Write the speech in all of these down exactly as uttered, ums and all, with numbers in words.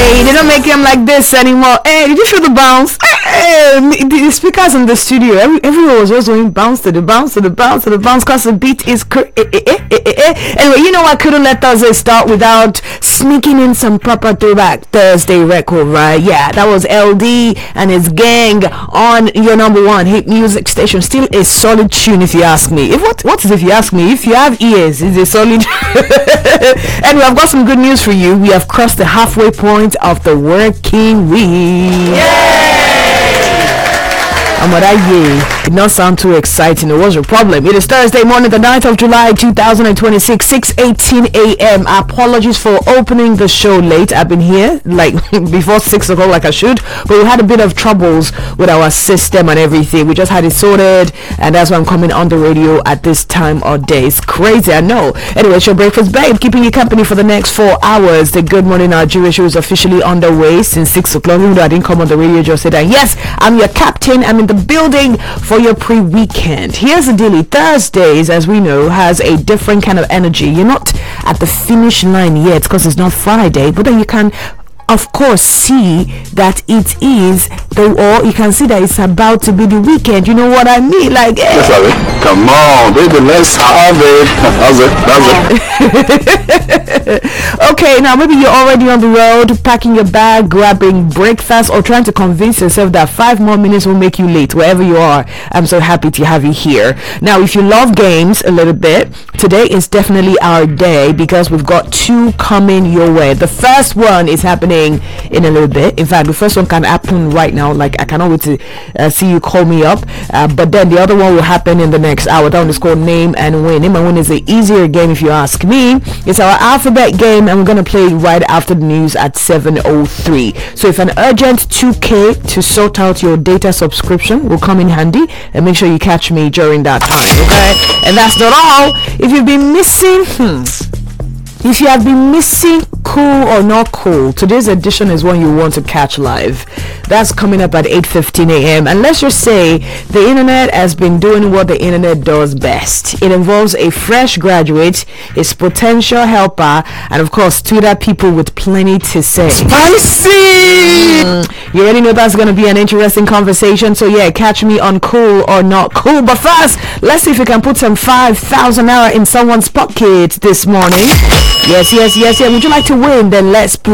Hey, they don't make them like this anymore. Hey, did you feel the bounce? Hey, the speakers in the studio, every, everyone was just going bounce to the bounce to the bounce to the bounce because the beat is cr- eh, eh, eh, eh, eh. Anyway, you know, I couldn't let Thursday start without sneaking in some proper throwback Thursday record, right? Yeah, that was L D and his gang on your number one hit music station. Still a solid tune, if you ask me. If what what is if you ask me? If you have ears, it's a solid. Anyway, I've got some good news for you. We have crossed the halfway point of the working week. And what I hear did not sound too exciting. It was a problem. It is Thursday morning, the ninth of July, two thousand twenty-six, six eighteen a.m. Apologies for opening the show late. I've been here like before six o'clock like I should, but we had a bit of troubles with our system and everything. We just had it sorted, and that's why I'm coming on the radio at this time of day. It's crazy, I know. Anyway, it's your breakfast babe, keeping you company for the next four hours. The Good Morning Nigeria show is officially underway since six o'clock. Even though I didn't come on the radio, just said that yes, I'm your captain. I'm in the building for your pre-weekend. Here's the deal. Thursdays, as we know, has a different kind of energy. You're not at the finish line yet because it's not Friday, but then you can of course see that it is the, or you can see that it's about to be the weekend. You know what I mean? Like, hey. Come on, baby, let's have it. That's it. That's it. Okay, now maybe you're already on the road, packing your bag, grabbing breakfast, or trying to convince yourself that five more minutes will make you late. Wherever you are, I'm so happy to have you here. Now, if you love games a little bit, today is definitely our day because we've got two coming your way. The first one is happening in a little bit. In fact, the first one can happen right now. Like, I cannot wait to uh, see you call me up. Uh, but then the other one will happen in the next hour. That one is called Name and Win. Name and Win is the easier game, if you ask me. It's our alphabet game, and we're going to play right after the news at seven oh three. So if an urgent two K to sort out your data subscription will come in handy, and make sure you catch me during that time, okay? And that's not all. If you've been missing hmm, if you have been missing Cool or Not Cool, today's edition is one you want to catch live. That's coming up at eight fifteen a.m. And let's just say the internet has been doing what the internet does best. It involves a fresh graduate, its potential helper, and of course Twitter people with plenty to say. Spicy! Mm, you already know that's going to be an interesting conversation. So yeah, catch me on Cool or Not Cool. But first, let's see if we can put some five thousand naira in someone's pocket this morning. Yes, yes, yes, yes. Would you like to win? Then let's play.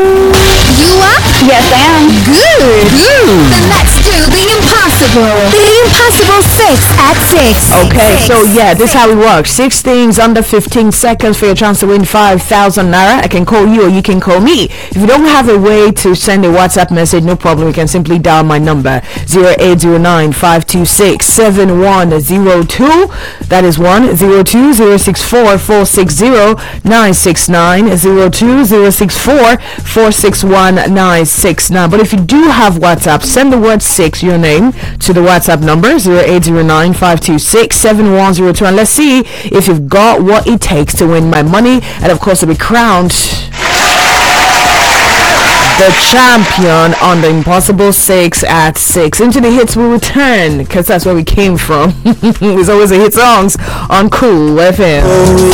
You are? Yes, I am. Good. Good. Then let's do the impossible. The impossible six at six. Okay, six. so yeah, this is how it works. Six things under fifteen seconds for your chance to win five thousand naira. I can call you or you can call me. If you don't have a way to send a WhatsApp message, no problem. You can simply dial my number zero eight zero nine, five two six, seven one zero two. That is one zero two zero six four four six zero nine six nine zero two zero six four four six one nine six nine. But if you do have WhatsApp, send the word six, your name, to the WhatsApp number zero eight zero nine, five two six, seven one zero two, and let's see if you've got what it takes to win my money and of course to be crowned the champion on the Impossible six at six. Into the hits will return because that's where we came from. There's always a hit songs on Cool F M.